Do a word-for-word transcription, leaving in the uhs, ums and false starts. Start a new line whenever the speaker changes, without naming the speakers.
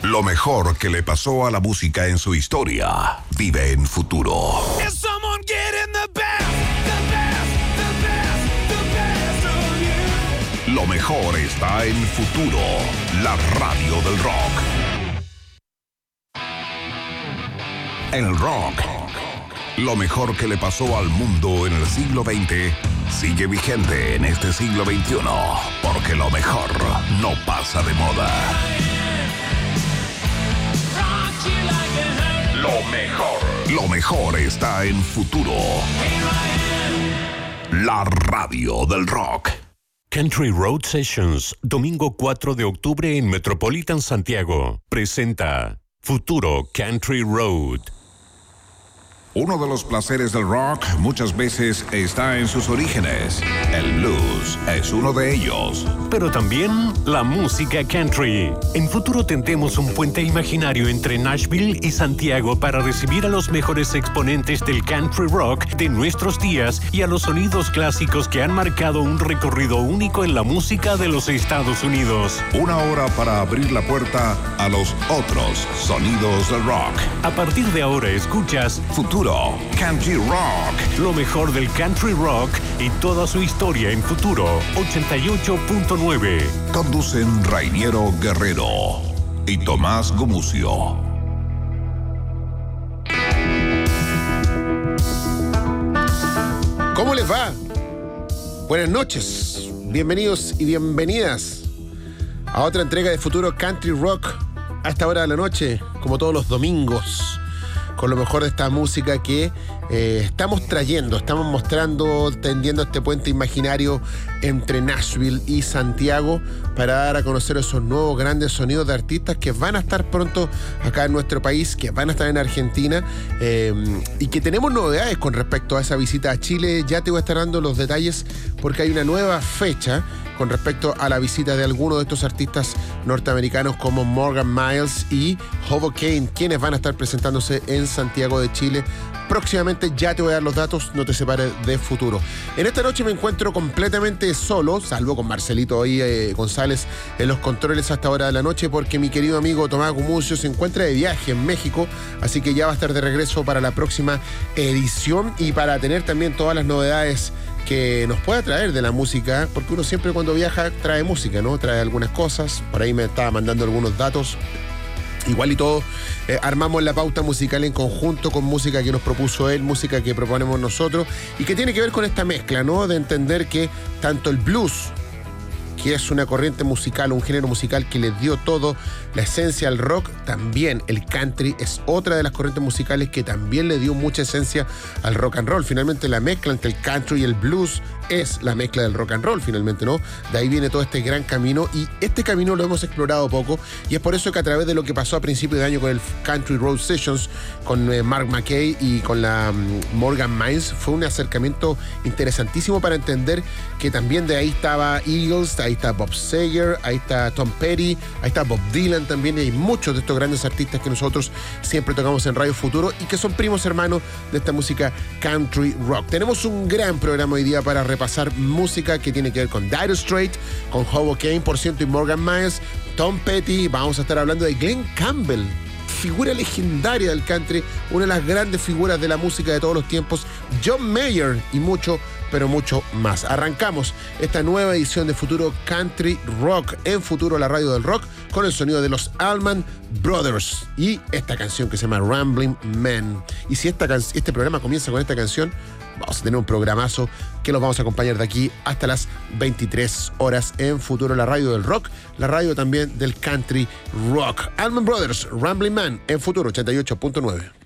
Lo mejor que le pasó a la música en su historia vive en Futuro. Lo mejor está en Futuro, la radio del rock. El rock, lo mejor que le pasó al mundo en el siglo veinte, sigue vigente en este siglo veintiuno, porque lo mejor no pasa de moda. Lo mejor, lo mejor está en Futuro, la radio del rock.
Country Road Sessions, domingo cuatro de octubre en Metropolitan Santiago. Presenta Futuro Country Road.
Uno de los placeres del rock muchas veces está en sus orígenes. El blues es uno de ellos.
Pero también la música country. En Futuro tendremos un puente imaginario entre Nashville y Santiago para recibir a los mejores exponentes del country rock de nuestros días y a los sonidos clásicos que han marcado un recorrido único en la música de los Estados Unidos.
Una hora para abrir la puerta a los otros sonidos del rock.
A partir de ahora escuchas
Futuro Country Rock.
Lo mejor del country rock y toda su historia en Futuro ochenta y ocho punto nueve.
Conducen Rainiero Guerrero y Tomás Gumucio.
¿Cómo les va? Buenas noches, bienvenidos y bienvenidas a otra entrega de Futuro Country Rock a esta hora de la noche, como todos los domingos, con lo mejor de esta música que eh, estamos trayendo, estamos mostrando, tendiendo este puente imaginario entre Nashville y Santiago para dar a conocer esos nuevos grandes sonidos de artistas que van a estar pronto acá en nuestro país, que van a estar en Argentina eh, y que tenemos novedades con respecto a esa visita a Chile. Ya te voy a estar dando los detalles porque hay una nueva fecha con respecto a la visita de algunos de estos artistas norteamericanos como Morgan Miles y Hoboken, quienes van a estar presentándose en Santiago de Chile próximamente. Ya te voy a dar los datos, no te separes de Futuro. En esta noche me encuentro completamente solo, salvo con Marcelito ahí, eh, González en los controles hasta hora de la noche, porque mi querido amigo Tomás Gumucio se encuentra de viaje en México, así que ya va a estar de regreso para la próxima edición y para tener también todas las novedades que nos pueda traer de la música, porque uno siempre cuando viaja trae música, ¿no? Trae algunas cosas, por ahí me estaba mandando algunos datos. Igual y todo, eh, armamos la pauta musical en conjunto con música que nos propuso él, música que proponemos nosotros y que tiene que ver con esta mezcla, ¿no? De entender que tanto el blues, que es una corriente musical, un género musical que le dio todo la esencia al rock, también el country es otra de las corrientes musicales que también le dio mucha esencia al rock and roll. Finalmente la mezcla entre el country y el blues es la mezcla del rock and roll, finalmente, ¿no? De ahí viene todo este gran camino y este camino lo hemos explorado poco y es por eso que a través de lo que pasó a principios de año con el Country Road Sessions, con eh, Mark McKay y con la um, Morgan Miles, fue un acercamiento interesantísimo para entender que también de ahí estaba Eagles, ahí está Bob Seger, ahí está Tom Petty, ahí está Bob Dylan también, y hay muchos de estos grandes artistas que nosotros siempre tocamos en Radio Futuro y que son primos hermanos de esta música country rock. Tenemos un gran programa hoy día para repasar música que tiene que ver con Dire Straits, con Hoboken, por ciento, y Morgan Miles, Tom Petty. Vamos a estar hablando de Glenn Campbell, figura legendaria del country, una de las grandes figuras de la música de todos los tiempos, John Mayer y mucho, pero mucho más. Arrancamos esta nueva edición de Futuro Country Rock en Futuro, la radio del rock, con el sonido de los Allman Brothers y esta canción que se llama Rambling Man. Y si esta can- este programa comienza con esta canción, vamos a tener un programazo que los vamos a acompañar de aquí hasta las veintitrés horas en Futuro, la radio del rock, la radio también del country rock. Allman Brothers, Rambling Man en Futuro ochenta y ocho punto nueve.